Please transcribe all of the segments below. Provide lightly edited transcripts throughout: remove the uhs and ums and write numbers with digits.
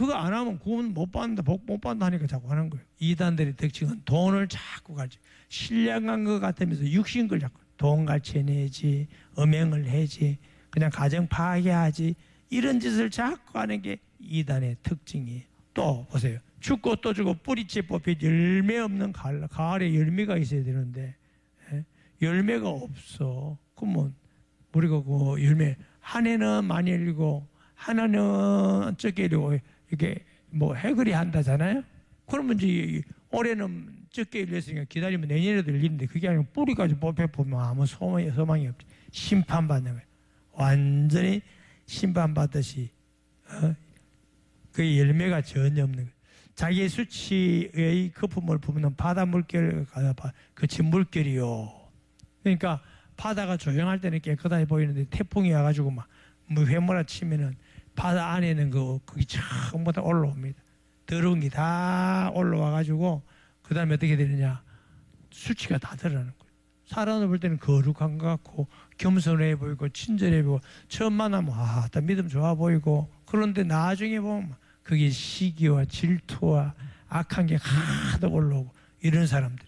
그거 안 하면 구원 못 받는다, 복 못 받는다 하니까 자꾸 하는 거예요. 이단들의 특징은 돈을 자꾸 갈지, 신령한 것 같으면서 육신 걸 자꾸 돈 갈취내지, 음행을 해지, 그냥 가정 파괴하지, 이런 짓을 자꾸 하는 게 이단의 특징이에요. 또 보세요. 죽고 또 죽고 뿌리째 뽑힌 열매 없는 가을에 열매가 있어야 되는데 열매가 없어. 그러면 우리가 그 열매 한 해는 많이 열리고 하나는 적게 열리고 이렇게 뭐 해결이 한다잖아요. 그러면 이제 올해는 적게 열렸으니까 기다리면 내년에도 열리는데 그게 아니고 뿌리까지 뽑혀보면 아무 소망이 없지. 심판받는 거예요. 완전히 심판받듯이 그 열매가 전혀 없는 거예요. 자기의 수치의 거품을 부으면 바다 물결 그친 물결이요. 그러니까 바다가 조용할 때는 깨끗하게 보이는데 태풍이 와가지고 막 회몰아 치면은 바다 안에는 그게 전부 다 올라옵니다. 더러운 게 다 올라와가지고 그 다음에 어떻게 되느냐, 수치가 다 드러나는 거예요. 사람을 볼 때는 거룩한 것 같고 겸손해 보이고 친절해 보이고 처음 만나면 다 믿음 좋아 보이고, 그런데 나중에 보면 그게 시기와 질투와 악한 게 가득 올라오고, 이런 사람들,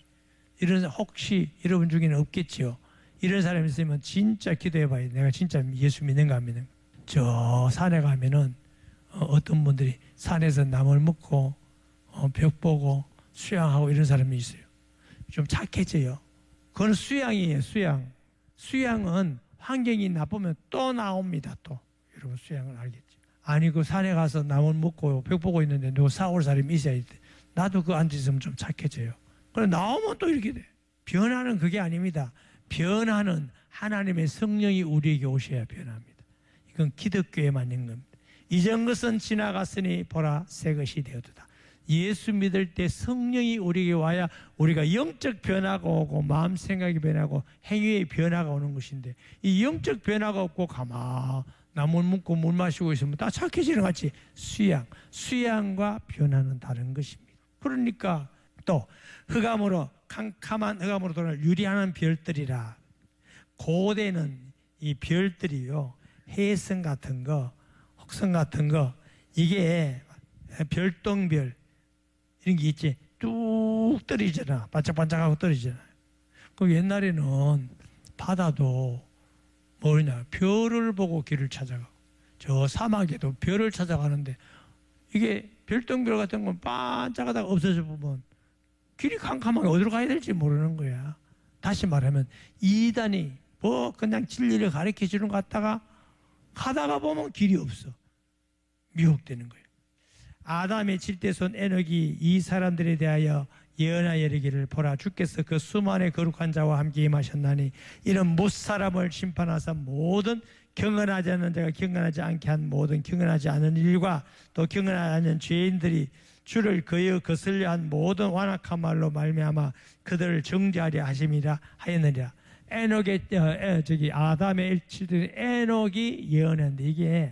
혹시 여러분 중에는 없겠지요. 이런 사람이 있으면 진짜 기도해봐야 돼. 내가 진짜 예수 믿는가 안 믿는가. 저 산에 가면은 어떤 분들이 산에서 나물 먹고 벽 보고 수양하고 이런 사람이 있어요. 좀 착해져요. 그건 수양이에요. 수양은 환경이 나쁘면 또 나옵니다. 또 여러분 수양을 알겠죠. 아니 그 산에 가서 나물 먹고 벽 보고 있는데 누구 사올 사람이 있어야 돼. 나도 그 앉아있으면 좀 착해져요. 그래 나오면 또 이렇게 돼. 변화는 그게 아닙니다. 변화는 하나님의 성령이 우리에게 오셔야 변합니다. 이건 기독교에만 있는 겁니다. 이전 것은 지나갔으니 보라 새 것이 되었도다. 예수 믿을 때 성령이 우리에게 와야 우리가 영적 변화가 오고 마음 생각이 변하고 행위의 변화가 오는 것인데, 이 영적 변화가 없고 나물 먹고 물 마시고 있으면 다 착해지는 것 같이 수양과 변화는 다른 것입니다. 그러니까 또 캄캄한 흑암으로 돌아갈 유리하는 별들이라. 고대는 이 별들이요, 해성 같은 거, 혹성 같은 거, 이게 별똥별 이런 게 있지, 뚝 떨어지잖아. 반짝반짝하고 떨어지잖아요. 그 옛날에는 바다도 뭐냐, 별을 보고 길을 찾아가고, 저 사막에도 별을 찾아가는데 이게 별똥별 같은 건 반짝하다가 없어져 보면 길이 캄캄하게 어디로 가야 될지 모르는 거야. 다시 말하면 이단이 그냥 진리를 가르쳐 주는 것 같다가 가다가 보면 길이 없어. 미혹되는 거예요. 아담의 칠대손 에녹이 이 사람들에 대하여 예언하여 이르기를, 보라 주께서 그 수만의 거룩한 자와 함께 임하셨나니 이런 못사람을 심판하사 모든 경건하지 않는 자가 경건하지 않게 한 모든 경건하지 않은 일과 또 경건하지 않은 죄인들이 주를 거슬려 한 모든 완악한 말로 말미암아 그들을 정죄하려 하심이라 하였느니라. 아담의 일치들 에녹이 예언했는데 이게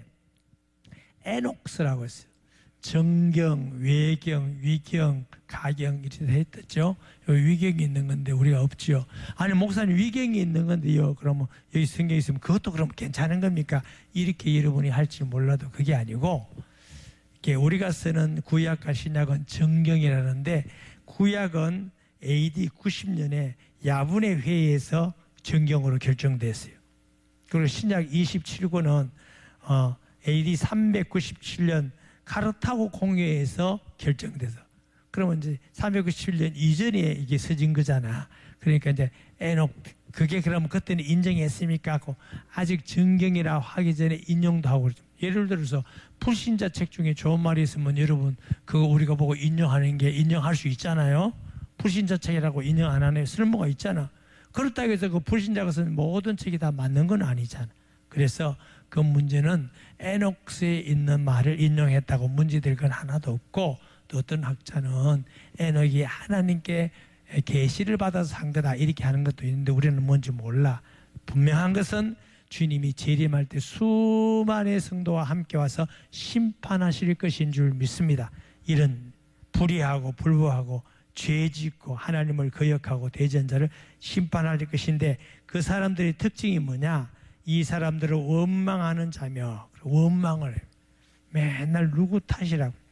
에녹스라고 했어요. 정경, 외경, 위경, 가경 이렇게 했었죠. 위경이 있는 건데 우리가 없죠. 아니 목사님 위경이 있는 건데요, 그러면 여기 성경에 있으면 그것도 그럼 괜찮은 겁니까? 이렇게 여러분이 할지 몰라도 그게 아니고, 우리가 쓰는 구약과 신약은 정경이라는데, 구약은 AD 90년에 야분의 회의에서 정경으로 결정됐어요. 그리고 신약 27권은 AD 397년 카르타고 공회에서 결정돼서, 그러면 이제 397년 이전에 이게 써진 거잖아. 그러니까 이제 에녹, 그게 그러면 그때는 인정했습니까? 하고 아직 정경이라 하기 전에 인용도 하고 그러죠. 예를 들어서 불신자 책 중에 좋은 말이 있으면 여러분 그거 우리가 보고 인용할 수 있잖아요. 불신자 책이라고 인용 안 하네, 쓸모가 있잖아. 그렇다고 해서 그 불신자가 쓴 모든 책이 다 맞는 건 아니잖아. 그래서 그 문제는 에녹스에 있는 말을 인용했다고 문제될 건 하나도 없고, 또 어떤 학자는 에녹이 하나님께 계시를 받아서 산 거다 이렇게 하는 것도 있는데 우리는 뭔지 몰라. 분명한 것은 주님이 재림할 때 수많은 성도와 함께 와서 심판하실 것인 줄 믿습니다. 이런 불의하고 불법하고 죄짓고 하나님을 거역하고 대전자를 심판할 것인데, 그 사람들의 특징이 뭐냐? 이 사람들을 원망하는 자며, 원망을 해요. 맨날 누구 탓이라고.